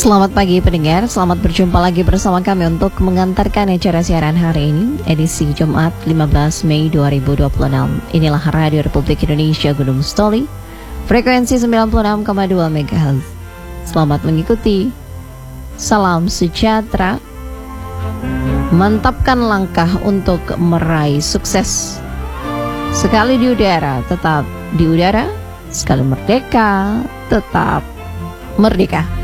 Selamat pagi pendengar, selamat berjumpa lagi bersama kami untuk mengantarkan acara siaran hari ini, edisi Jumat 15 Mei 2026. Inilah Radio Republik Indonesia Gunung Stoli, frekuensi 96,2 MHz. Selamat mengikuti, salam sejahtera, mantapkan langkah untuk meraih sukses. Sekali di udara, tetap di udara, sekali merdeka, tetap merdeka.